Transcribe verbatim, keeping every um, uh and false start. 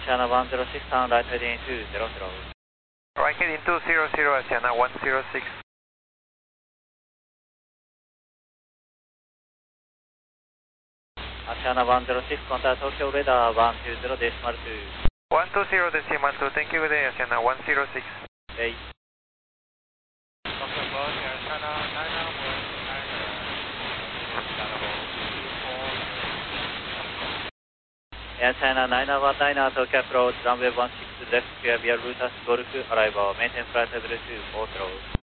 Asiana one zero six, turn right heading two zero zero. Right heading two zero zero, Asiana one zero six. Asiana one zero six, contact Tokyo radar one two zero decimal two. one two zero decimal two, thank you, good day, Asiana one zero six. Okay. Tokyo Boss, Asiana nine one nine Air China nine one nine, Tokyo approach, runway one six left, clear via Lotus Golf, arrival, maintain flight level two, four zero.